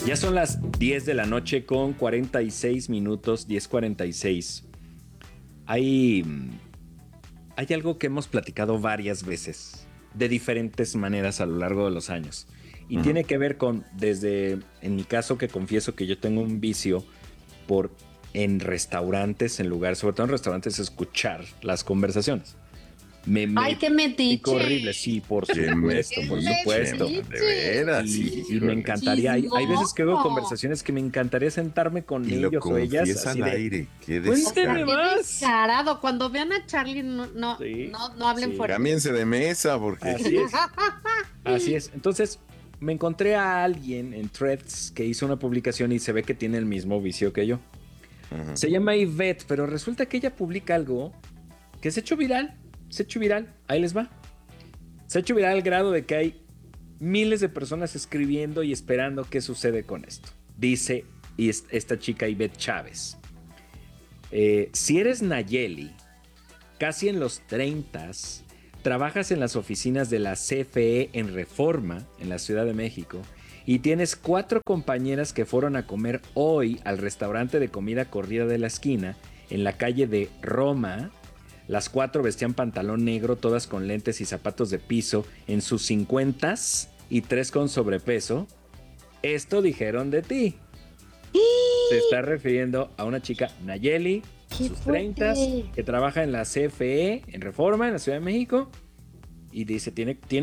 Ya son las 10 de la noche con 46 minutos, 10:46. Hay, hay algo que hemos platicado varias veces, de diferentes maneras a lo largo de los años. Y tiene que ver con, desde, en mi caso, que confieso que yo tengo un vicio por en restaurantes, en lugares, sobre todo en restaurantes, escuchar las conversaciones. Ay, Me qué pico metiche. horrible, sí, por Qué supuesto, por metiche, supuesto. man, de veras, Y me híjole. encantaría, hay veces que veo Chismoso. conversaciones que me encantaría sentarme con Y lo ellos o ellas, confiesa así al de, aire, qué cuénteme Qué descaro. más. descarado. Cuando vean a Charlie, Sí, no hablen sí, fuerte. Cámbiense de mesa porque así es, así es. Entonces, me encontré a alguien en Threads que hizo una publicación y se ve que tiene el mismo vicio que yo. Ajá. Se llama Yvette, pero resulta que ella publica algo que se ha hecho viral, ahí les va. Se ha hecho viral al grado de que hay miles de personas escribiendo y esperando qué sucede con esto. Dice esta chica Yvette Chávez. Si eres Nayeli, casi en los 30, trabajas en las oficinas de la CFE en Reforma, en la Ciudad de México, y tienes 4 compañeras que fueron a comer hoy al restaurante de comida corrida de la esquina, en la calle de Roma. Las 4 vestían pantalón negro, todas con lentes y zapatos de piso, en sus 50s y 3 con sobrepeso. Esto dijeron de ti. Se está refiriendo a una chica, Nayeli, ¡Qué sus 30s, fuerte! que trabaja en la CFE, en Reforma, en la Ciudad de México. Y dice, tiene